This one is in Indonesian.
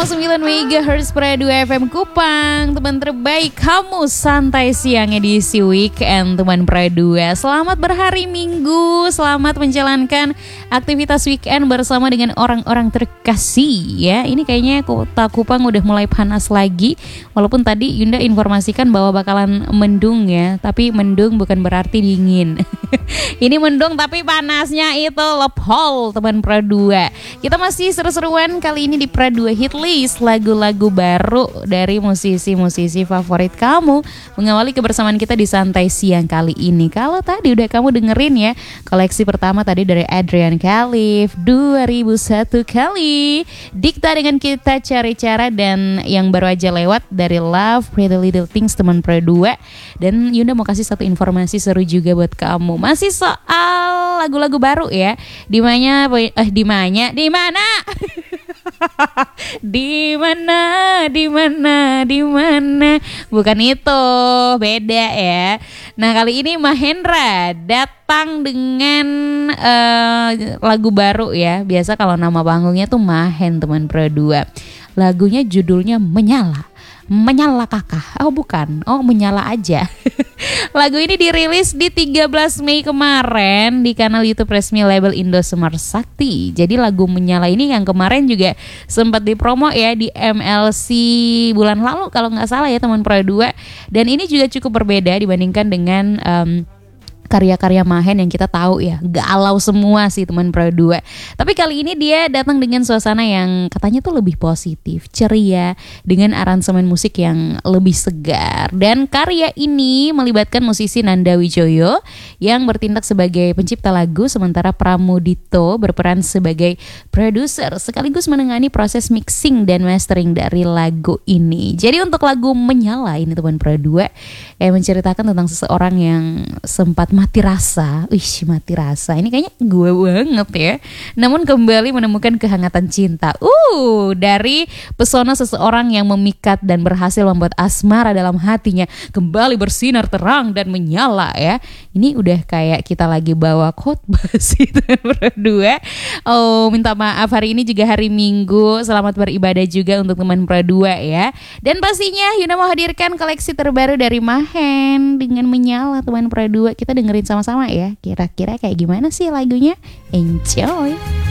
105,9 MHz Pradu FM Kupang. Teman terbaik kamu santai siang edisi weekend teman Pradu. Selamat berhari Minggu, selamat menjalankan aktivitas weekend bersama dengan orang-orang terkasih ya. Ini kayaknya kota Kupang udah mulai panas lagi. Walaupun tadi Yunda informasikan bahwa bakalan mendung ya, tapi mendung bukan berarti dingin. Ini mendung tapi panasnya itu lepol teman Pradu. Kita masih seru-seruan kali ini di Pradu Hit List, lagu-lagu baru dari musisi-musisi favorit kamu mengawali kebersamaan kita di santai siang kali ini. Kalau tadi udah kamu dengerin ya, koleksi pertama tadi dari Adrian Khalif 2001 kali, Dikta dengan Kita Cari Cara, dan yang baru aja lewat dari Love Pretty Little Things teman Pradu. Dan Yunda mau kasih satu informasi seru juga buat kamu, masih soal lagu-lagu baru ya. Di mana bukan itu, beda ya. Nah kali ini Mahendra datang dengan lagu baru ya. Biasa kalau nama panggungnya tuh Mahen teman Pradu. Lagunya judulnya Menyala Kakak. Oh bukan, Menyala aja. Lagu ini dirilis di 13 Mei kemarin di kanal YouTube resmi label Indo Semar Sakti. Jadi lagu Menyala ini yang kemarin juga sempat dipromo ya di MLC bulan lalu kalau nggak salah ya teman Pradu. Dan ini juga cukup berbeda dibandingkan dengan karya-karya Mahen yang kita tahu ya, galau semua sih teman Pradu. Tapi kali ini dia datang dengan suasana yang katanya tuh lebih positif, ceria, dengan aransemen musik yang lebih segar. Dan karya ini melibatkan musisi Nanda Wijoyo yang bertindak sebagai pencipta lagu, sementara Pramudito berperan sebagai produser sekaligus menangani proses mixing dan mastering dari lagu ini. Jadi untuk lagu Menyala ini teman Pradu menceritakan tentang seseorang yang sempat mati rasa. Mati rasa. Ini kayaknya gue banget ya. Namun kembali menemukan kehangatan cinta. Dari pesona seseorang yang memikat dan berhasil membuat asmara dalam hatinya kembali bersinar terang dan menyala ya. Ini udah kayak kita lagi bawa khotbah sih berdua. Minta maaf, hari ini juga hari Minggu. Selamat beribadah juga untuk teman Pradu ya. Dan pastinya Yuna mau hadirkan koleksi terbaru dari Mahen dengan Menyala teman Pradu. Kita dengerin sama-sama ya, kira-kira kayak gimana sih lagunya. Enjoy.